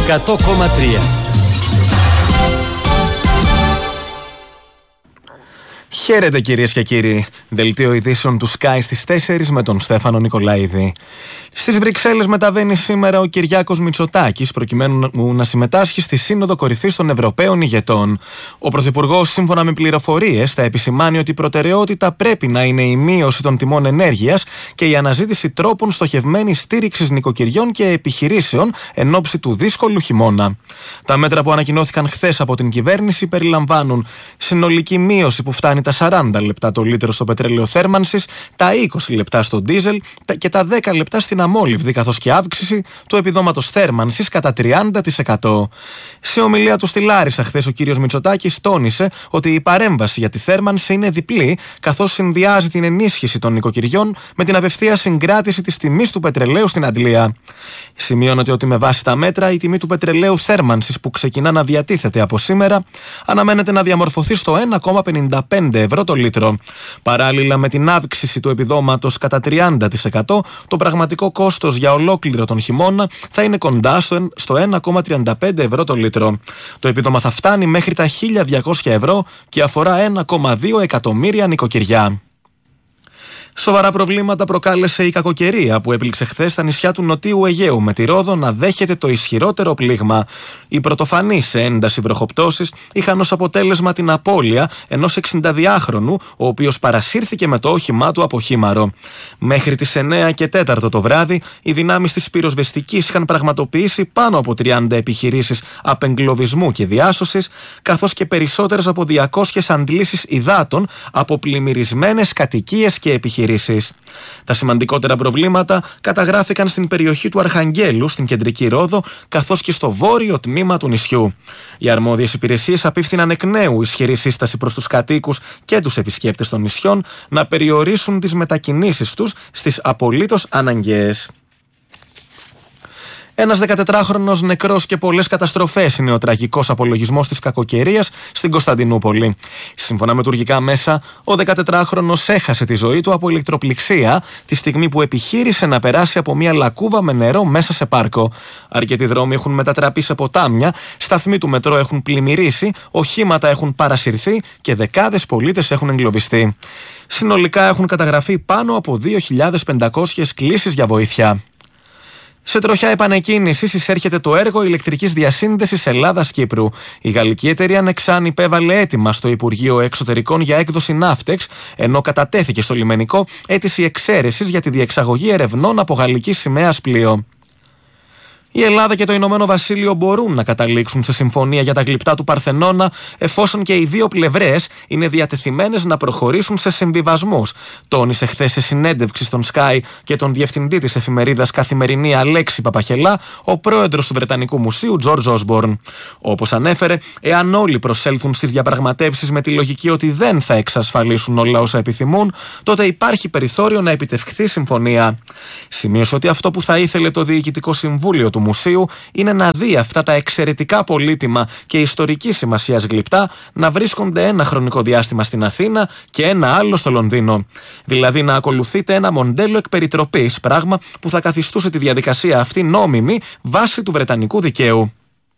100,3. Χαίρετε κυρίες και κύριοι. Δελτίο ειδήσεων του Sky στις 4 με τον Στέφανο Νικολαίδη. Στις Βρυξέλλες μεταβαίνει σήμερα ο Κυριάκος Μητσοτάκης προκειμένου να συμμετάσχει στη Σύνοδο Κορυφής των Ευρωπαίων Ηγετών. Ο Πρωθυπουργός, σύμφωνα με πληροφορίες, θα επισημάνει ότι η προτεραιότητα πρέπει να είναι η μείωση των τιμών ενέργειας και η αναζήτηση τρόπων στοχευμένης στήριξης νοικοκυριών και επιχειρήσεων εν ώψη του δύσκολου χειμώνα. Τα μέτρα που ανακοινώθηκαν χθες από την κυβέρνηση περιλαμβάνουν συνολική μείωση που φτάνει τα 40 λεπτά το λίτρο στο πετρέλαιο θέρμανσης, τα 20 λεπτά στο ντίζελ και τα 10 λεπτά στην αμόλυβδη, καθώς και αύξηση του επιδόματος θέρμανσης κατά 30%. Σε ομιλία του στη Λάρισα χθες, ο κύριος Μητσοτάκης τόνισε ότι η παρέμβαση για τη θέρμανση είναι διπλή, καθώς συνδυάζει την ενίσχυση των νοικοκυριών με την απευθείας συγκράτηση της τιμής του πετρελαίου στην αντλία. Σημειώνεται ότι με βάση τα μέτρα η τιμή του πετρελαίου θέρμανσης που ξεκινά να διατίθεται από σήμερα αναμένεται να διαμορφωθεί στο 1,55 ευρώ το λίτρο. Παράλληλα με την αύξηση του επιδόματος κατά 30%, το πραγματικό κόστος για ολόκληρο τον χειμώνα θα είναι κοντά στο 1,35 ευρώ το λίτρο. Το επίδομα θα φτάνει μέχρι τα 1.200 ευρώ και αφορά 1,2 εκατομμύρια νοικοκυριά. Σοβαρά προβλήματα προκάλεσε η κακοκαιρία που έπληξε χθες στα νησιά του Νοτίου Αιγαίου, με τη Ρόδο να δέχεται το ισχυρότερο πλήγμα. Οι πρωτοφανείς σε ένταση βροχοπτώσεις είχαν ως αποτέλεσμα την απώλεια ενός 62χρονου, ο οποίος παρασύρθηκε με το όχημά του από χήμαρο. Μέχρι τις 9 και 4 το βράδυ, οι δυνάμεις της πυροσβεστικής είχαν πραγματοποιήσει πάνω από 30 επιχειρήσεις απεγκλωβισμού και διάσωσης, καθώς και περισσότερες από 200 αντλήσεις υδάτων από πλημμυρισμένες κατοικίες και επιχειρήσεις. Τα σημαντικότερα προβλήματα καταγράφηκαν στην περιοχή του Αρχαγγέλου, στην κεντρική Ρόδο, καθώς και στο βόρειο τμήμα του νησιού. Οι αρμόδιες υπηρεσίες απίφθηναν εκ νέου ισχυρή σύσταση προς τους κατοίκους και τους επισκέπτες των νησιών να περιορίσουν τις μετακινήσεις τους στις απολύτως αναγκαίες. Ένας 14χρονος νεκρός και πολλές καταστροφές είναι ο τραγικός απολογισμός της κακοκαιρίας στην Κωνσταντινούπολη. Σύμφωνα με τουρκικά μέσα, ο 14χρονος έχασε τη ζωή του από ηλεκτροπληξία τη στιγμή που επιχείρησε να περάσει από μια λακκούβα με νερό μέσα σε πάρκο. Αρκετοί δρόμοι έχουν μετατραπεί σε ποτάμια, σταθμοί του μετρό έχουν πλημμυρίσει, οχήματα έχουν παρασυρθεί και δεκάδες πολίτες έχουν εγκλωβιστεί. Συνολικά έχουν καταγραφεί πάνω από 2.500 κλήσεις για βοήθεια. Σε τροχιά επανεκκίνησης εισέρχεται το έργο ηλεκτρικής διασύνδεσης Ελλάδας-Κύπρου. Η γαλλική εταιρεία Nexan υπέβαλε αίτημα στο Υπουργείο Εξωτερικών για έκδοση ναύτεξ, ενώ κατατέθηκε στο λιμενικό αίτηση εξαίρεσης για τη διεξαγωγή ερευνών από γαλλική σημαίας πλοίο. Η Ελλάδα και το Ηνωμένο Βασίλειο μπορούν να καταλήξουν σε συμφωνία για τα γλυπτά του Παρθενώνα, εφόσον και οι δύο πλευρές είναι διατεθειμένες να προχωρήσουν σε συμβιβασμούς, τόνισε χθες σε συνέντευξη στον Sky και τον διευθυντή της εφημερίδας Καθημερινή Αλέξη Παπαχελά, ο πρόεδρος του Βρετανικού Μουσείου George Osborne. Όπως ανέφερε, εάν όλοι προσέλθουν στις διαπραγματεύσεις με τη λογική ότι δεν θα εξασφαλίσουν όλα όσα επιθυμούν, τότε υπάρχει περιθώριο να επιτευχθεί συμφωνία. Σημείωσε ότι αυτό που θα ήθελε το Διοικητικό Συμβούλιο του Μουσείου είναι να δει αυτά τα εξαιρετικά πολύτιμα και ιστορική σημασίας γλυπτά να βρίσκονται ένα χρονικό διάστημα στην Αθήνα και ένα άλλο στο Λονδίνο. Δηλαδή να ακολουθείται ένα μοντέλο εκπεριτροπής, πράγμα που θα καθιστούσε τη διαδικασία αυτή νόμιμη βάσει του βρετανικού δικαίου.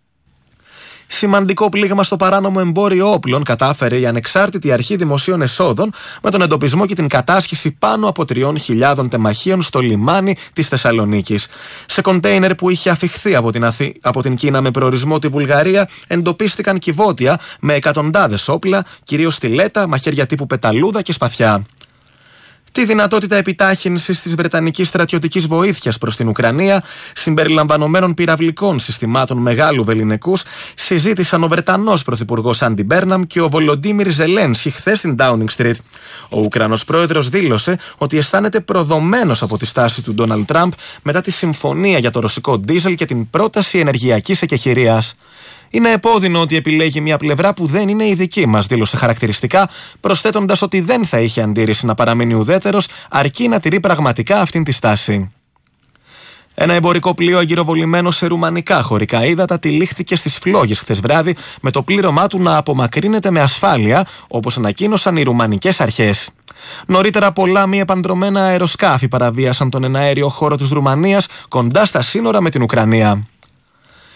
Σημαντικό πλήγμα στο παράνομο εμπόριο όπλων κατάφερε η Ανεξάρτητη Αρχή Δημοσίων Εσόδων με τον εντοπισμό και την κατάσχεση πάνω από 3.000 τεμαχίων στο λιμάνι της Θεσσαλονίκης. Σε κοντέινερ που είχε αφιχθεί από την Κίνα με προορισμό τη Βουλγαρία εντοπίστηκαν κυβότια με εκατοντάδες όπλα, κυρίως στιλέτα, μαχαίρια τύπου πεταλούδα και σπαθιά. Τη δυνατότητα επιτάχυνσης της βρετανικής στρατιωτικής βοήθειας προς την Ουκρανία, συμπεριλαμβανομένων πυραυλικών συστημάτων μεγάλου βεληνικούς, συζήτησαν ο Βρετανός πρωθυπουργός Άντι Μπέρναμ και ο Βολοντίμιρ Ζελένσκι χθες στην Downing Street. Ο Ουκρανός πρόεδρος δήλωσε ότι αισθάνεται προδομένος από τη στάση του Ντόναλντ Τραμπ μετά τη συμφωνία για το ρωσικό ντίζελ και την πρόταση ενεργειακής εκεχηρίας. Είναι επώδυνο ότι επιλέγει μια πλευρά που δεν είναι η δική μας, δήλωσε χαρακτηριστικά, προσθέτοντας ότι δεν θα είχε αντίρρηση να παραμείνει ουδέτερος, αρκεί να τηρεί πραγματικά αυτήν τη στάση. Ένα εμπορικό πλοίο αγκυροβολημένο σε ρουμανικά χωρικά ύδατα τυλίχθηκε στις φλόγες χθες βράδυ, με το πλήρωμά του να απομακρύνεται με ασφάλεια, όπως ανακοίνωσαν οι ρουμανικές αρχές. Νωρίτερα, πολλά μη επανδρωμένα αεροσκάφη παραβίασαν τον εναέριο χώρο της Ρουμανίας κοντά στα σύνορα με την Ουκρανία.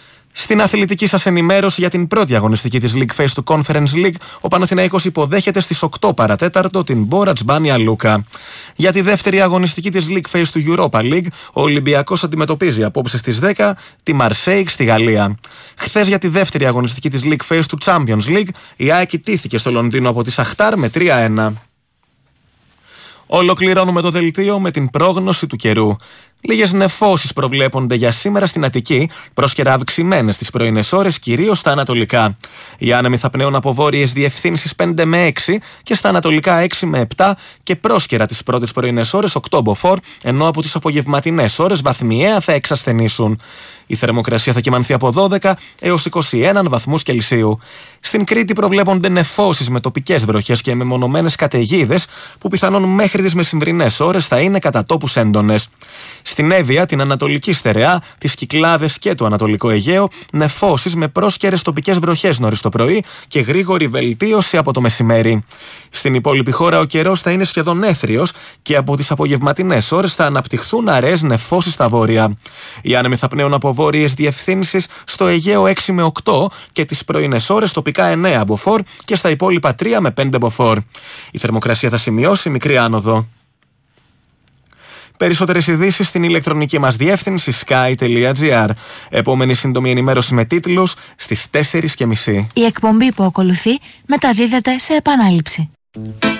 Στην αθλητική σας ενημέρωση για την πρώτη αγωνιστική της League Phase του Conference League, ο Παναθηναϊκός υποδέχεται στις 8 παρατέταρτο την Μπόρα Τζμπάνια Λούκα. Για τη δεύτερη αγωνιστική της League Phase του Europa League, ο Ολυμπιακός αντιμετωπίζει απόψε στις 10 τη Μαρσέιγ στη Γαλλία. Χθες για τη δεύτερη αγωνιστική της League Phase του Champions League, η ΑΕΚ ιτήθηκε στο Λονδίνο από τη Σαχτάρ με 3-1. Ολοκληρώνουμε το δελτίο με την πρόγνωση του καιρού. Λίγες νεφώσεις προβλέπονται για σήμερα στην Αττική, πρόσκαιρα αυξημένες τις πρωινές ώρες, κυρίως στα ανατολικά. Οι άνεμοι θα πνέουν από βόρειες διευθύνσεις 5 με 6 και στα ανατολικά 6 με 7 και πρόσκαιρα τις πρώτες πρωινές ώρες 8 μποφόρ, ενώ από τις απογευματινές ώρες βαθμιαία θα εξασθενήσουν. Η θερμοκρασία θα κυμανθεί από 12 έως 21 βαθμούς Κελσίου. Στην Κρήτη προβλέπονται νεφώσεις με τοπικές βροχές και μεμονωμένες καταιγίδες που πιθανόν μέχρι τις μεσημβρινές ώρες θα είναι κατά τόπους έντονες. Στην Εύβοια, την Ανατολική Στερεά, τις Κυκλάδες και το Ανατολικό Αιγαίο, νεφώσεις με πρόσκαιρες τοπικές βροχές νωρίς το πρωί και γρήγορη βελτίωση από το μεσημέρι. Στην υπόλοιπη χώρα ο καιρός θα είναι σχεδόν έθριος και από τις απογευματινές ώρες θα αναπτυχθούν αραιές νεφώσεις στα βόρεια. Οι άνεμοι θα πνέουν από βόρειες διευθύνσεις στο Αιγαίο 6 με 8 και τις πρωινές ώρες τοπικά 9 μποφόρ και στα υπόλοιπα 3 με 5 μποφόρ. Η θερμοκρασία θα σημειώσει μικρή άνοδο. Περισσότερες ειδήσεις στην ηλεκτρονική μας διεύθυνση sky.gr. Επόμενη σύντομη ενημέρωση με τίτλους στις 4:30. Η εκπομπή που ακολουθεί μεταδίδεται σε επανάληψη.